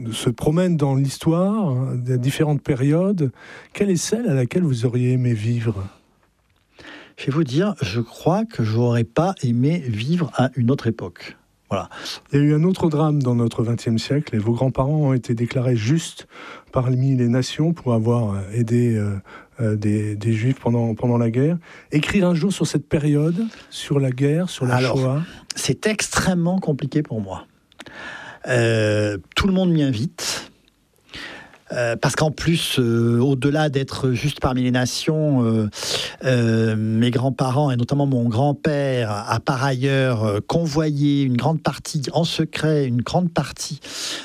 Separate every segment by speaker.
Speaker 1: se promène dans l'histoire, des différentes périodes. Quelle est celle à laquelle vous auriez aimé vivre ?
Speaker 2: Je vais vous dire, je crois que je n'aurais pas aimé vivre à une autre époque. Voilà.
Speaker 1: Il y a eu un autre drame dans notre XXe siècle et vos grands-parents ont été déclarés justes parmi les nations pour avoir aidé des Juifs pendant la guerre. Écrire un jour sur cette période, sur la guerre, sur la Shoah.
Speaker 2: C'est extrêmement compliqué pour moi. Tout le monde m'y invite. Parce qu'en plus, au-delà d'être juste parmi les nations, mes grands-parents, et notamment mon grand-père, a par ailleurs convoyé une grande partie, en secret, une grande partie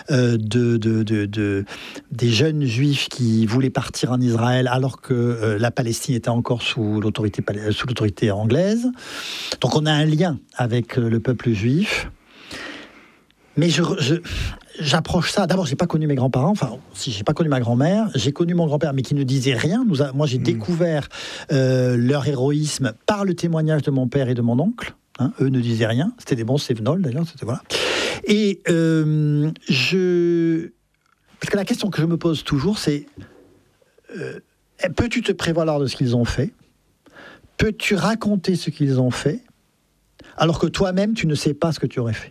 Speaker 2: des jeunes juifs qui voulaient partir en Israël alors que la Palestine était encore sous l'autorité anglaise. Donc on a un lien avec le peuple juif. Mais j'approche ça. D'abord, j'ai pas connu mes grands-parents. Enfin, si j'ai pas connu ma grand-mère, j'ai connu mon grand-père, mais qui ne disait rien. Moi, j'ai découvert leur héroïsme par le témoignage de mon père et de mon oncle. Eux ne disaient rien. C'était des bons sévenols, d'ailleurs. Voilà. Et parce que la question que je me pose toujours, c'est peux-tu te prévaloir de ce qu'ils ont fait ? Peux-tu raconter ce qu'ils ont fait, alors que toi-même, tu ne sais pas ce que tu aurais fait ?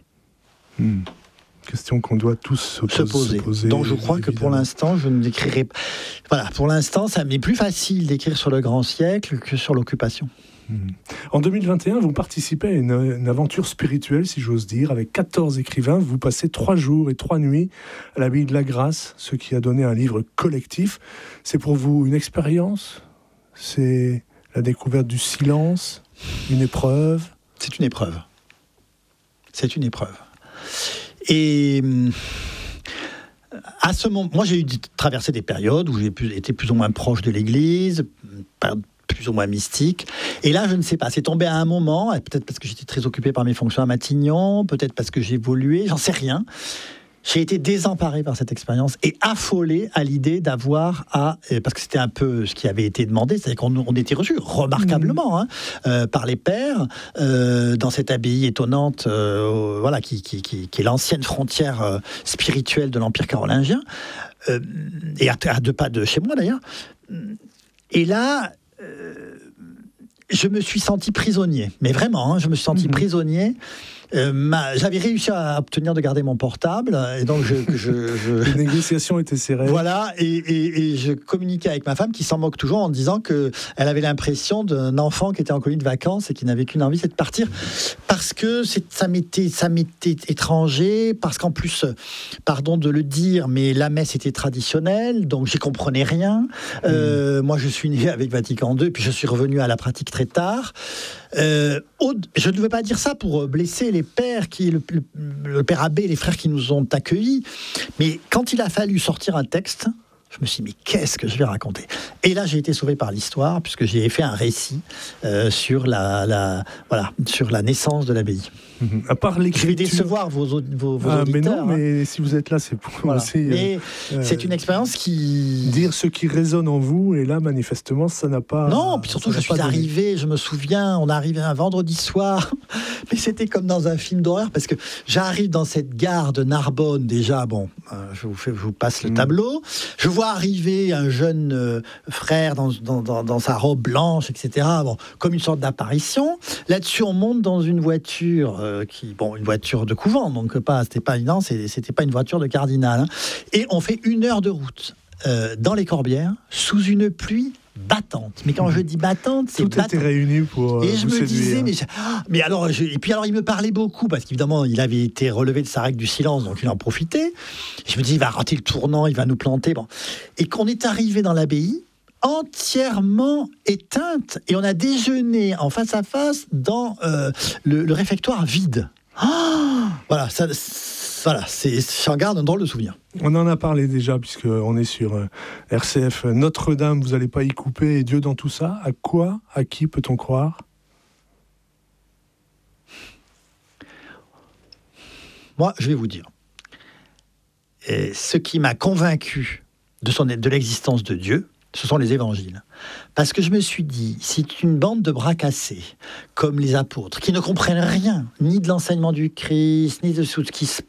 Speaker 1: Question qu'on doit tous se poser.
Speaker 2: Donc je crois que pour l'instant, je ne l'écrirai pas. Voilà, pour l'instant, ça m'est plus facile d'écrire sur le grand siècle que sur l'occupation.
Speaker 1: En 2021, vous participez à une aventure spirituelle, si j'ose dire, avec 14 écrivains. Vous passez 3 jours et 3 nuits à l'abbaye de la Grâce, ce qui a donné un livre collectif. C'est pour vous une expérience ? C'est la découverte du silence ? Une épreuve ?
Speaker 2: C'est une épreuve. C'est une épreuve. Et à ce moment, moi j'ai traversé des périodes où j'ai été plus ou moins proche de l'Église, plus ou moins mystique. Et là, je ne sais pas, c'est tombé à un moment, peut-être parce que j'étais très occupé par mes fonctions à Matignon, peut-être parce que j'ai évolué, j'en sais rien. J'ai été désemparé par cette expérience et affolé à l'idée d'avoir parce que c'était un peu ce qui avait été demandé, c'est-à-dire qu'on était reçus remarquablement par les pères dans cette abbaye étonnante, qui est l'ancienne frontière spirituelle de l'Empire carolingien, et à 2 pas de chez moi d'ailleurs. Et là, je me suis senti prisonnier, mais vraiment, je me suis senti prisonnier. J'avais réussi à obtenir de garder mon portable, et donc
Speaker 1: Les négociations étaient serrées.
Speaker 2: Voilà, et je communiquais avec ma femme qui s'en moque toujours en disant qu'elle avait l'impression d'un enfant qui était en colonie de vacances et qui n'avait qu'une envie, c'est de partir, parce que ça m'était étranger, parce qu'en plus, pardon de le dire, mais la messe était traditionnelle, donc j'y comprenais rien. Moi, je suis né avec Vatican II, puis je suis revenu à la pratique très tard. Je ne veux pas dire ça pour blesser les pères, le père abbé, les frères qui nous ont accueillis, mais quand il a fallu sortir un texte, je me suis dit, mais qu'est-ce que je vais raconter ? Et là, j'ai été sauvé par l'histoire, puisque j'ai fait un récit sur la naissance de l'abbaye.
Speaker 1: À part l'écriture...
Speaker 2: Je vais décevoir vos auditeurs.
Speaker 1: Mais non, mais si vous êtes là, c'est pour aussi...
Speaker 2: Mais c'est une expérience qui...
Speaker 1: Dire ce qui résonne en vous, et là, manifestement, ça n'a pas...
Speaker 2: Non, puis surtout, je suis arrivé, je me souviens, on est arrivé un vendredi soir, mais c'était comme dans un film d'horreur, parce que j'arrive dans cette gare de Narbonne, déjà, je vous passe le tableau, je vois arriver un jeune frère dans sa robe blanche, etc., comme une sorte d'apparition. Là-dessus, on monte dans une voiture... une voiture de couvent, donc c'était pas une voiture de cardinal, et on fait 1 heure de route dans les Corbières sous une pluie battante. Mais quand je dis battante, c'est
Speaker 1: tout était réuni pour
Speaker 2: et je
Speaker 1: vous
Speaker 2: me
Speaker 1: séduire.
Speaker 2: disais, alors il me parlait beaucoup, parce qu'évidemment il avait été relevé de sa règle du silence, donc il en profitait. Je me disais, il va rater le tournant, il va nous planter. Et qu'on est arrivé dans l'abbaye entièrement éteinte, et on a déjeuné en face à face dans le réfectoire vide. J'en garde un drôle de souvenir.
Speaker 1: On en a parlé déjà, puisqu'on est sur RCF Notre-Dame, vous n'allez pas y couper, et Dieu dans tout ça. À qui peut-on croire ?
Speaker 2: Moi, je vais vous dire. Ce qui m'a convaincu de l'existence de Dieu, ce sont les évangiles. Parce que je me suis dit, c'est une bande de bras cassés, comme les apôtres, qui ne comprennent rien, ni de l'enseignement du Christ, ni de tout ce qui se